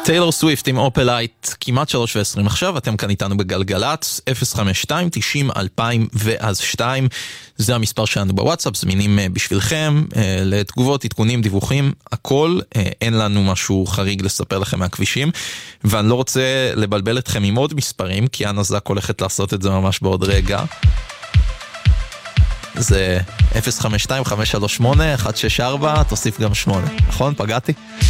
טיילור סוויפט עם אופלייט, כמעט 3:20 עכשיו, אתם כאן איתנו בגלגלץ, 052-90-2002, זה המספר שלנו בוואטסאפ, זמינים בשבילכם, לתגובות, עדכונים, דיווחים, הכל, אין לנו משהו חריג לספר לכם מהכבישים, ואני לא רוצה לבלבל אתכם עם עוד מספרים, כי אנה זק הולכת לעשות את זה ממש בעוד רגע. זה 052-538-164, תוסיף גם 8, נכון? פגעתי?